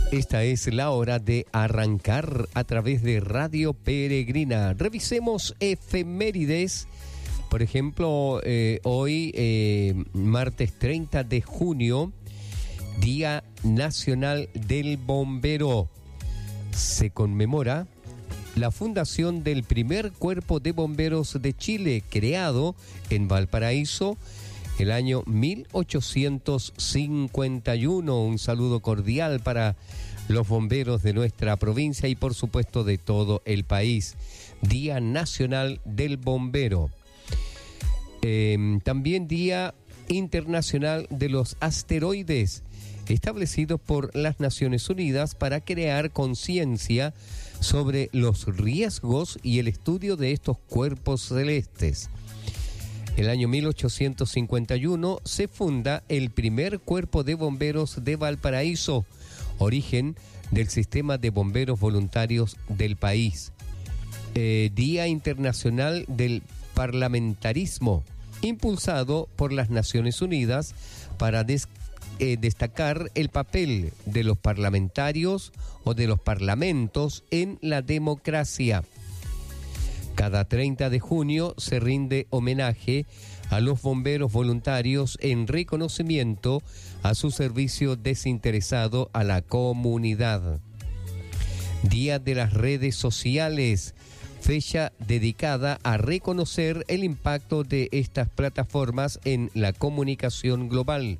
Esta es la hora de arrancar a través de Radio Peregrina. Revisemos efemérides. Por ejemplo, hoy, martes 30 de junio, Día Nacional del Bombero. Se conmemora la fundación del primer cuerpo de bomberos de Chile, creado en Valparaíso el año 1851. Un saludo cordial para los bomberos de nuestra provincia y por supuesto de todo el país. Día Nacional del Bombero. También Día Internacional de los Asteroides, establecido por las Naciones Unidas para crear conciencia sobre los riesgos y el estudio de estos cuerpos celestes. El año 1851 se funda el primer cuerpo de bomberos de Valparaíso, origen del sistema de bomberos voluntarios del país. Día Internacional del Parlamentarismo, impulsado por las Naciones Unidas para destacar el papel de los parlamentarios o de los parlamentos en la democracia. Cada 30 de junio se rinde homenaje a los bomberos voluntarios en reconocimiento a su servicio desinteresado a la comunidad. Día de las redes sociales, fecha dedicada a reconocer el impacto de estas plataformas en la comunicación global.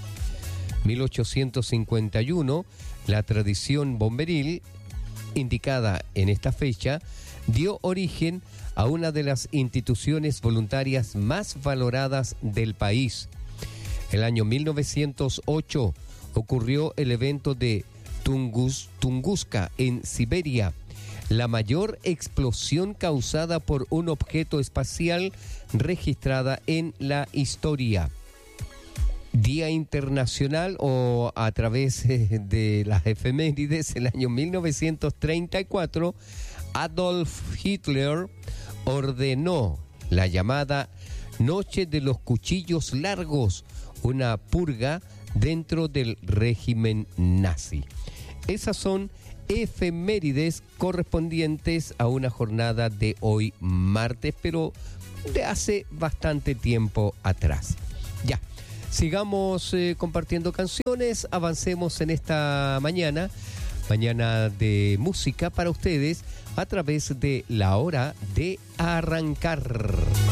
1851, la tradición bomberil, indicada en esta fecha, dio origen a una de las instituciones voluntarias más valoradas del país. El año 1908 ocurrió el evento de Tunguska en Siberia, la mayor explosión causada por un objeto espacial registrada en la historia. Día Internacional, o a través de las efemérides, el año 1934, Adolf Hitler ordenó la llamada Noche de los Cuchillos Largos, una purga dentro del régimen nazi. Esas son efemérides correspondientes a una jornada de hoy martes, pero de hace bastante tiempo atrás. Ya, sigamos compartiendo canciones, avancemos en esta mañana de música para ustedes a través de la hora de arrancar.